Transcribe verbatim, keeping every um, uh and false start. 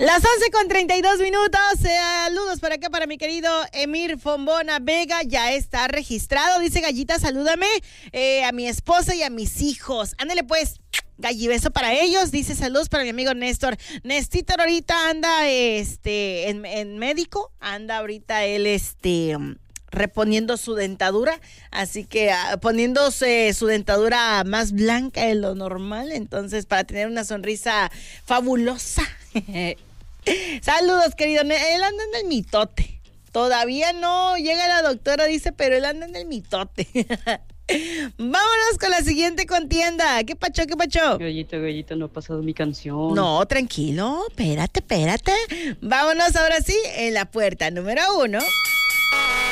Las once con treinta y dos minutos. Saludos para acá para mi querido Emir Fombona Vega. Ya está registrado. Dice Gallita, salúdame eh, a mi esposa y a mis hijos. Ándale pues. Galli, beso para ellos. Dice saludos para mi amigo Néstor. Néstor ahorita anda este en, en médico. Anda ahorita él este reponiendo su dentadura. Así que uh, poniéndose su dentadura más blanca de lo normal. Entonces para tener una sonrisa fabulosa. Saludos, querido. Él anda en el mitote. Todavía no llega la doctora, dice, pero él anda en el mitote. Vámonos con la siguiente contienda. ¿Qué pacho, qué pacho? Gallito, gallito, no ha pasado mi canción. No, tranquilo, espérate, espérate. Vámonos ahora sí en la puerta número uno.